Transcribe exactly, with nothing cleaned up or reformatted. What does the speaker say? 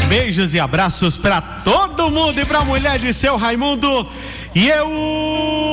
Beijos e abraços pra todo mundo e pra mulher de seu Raimundo. E eu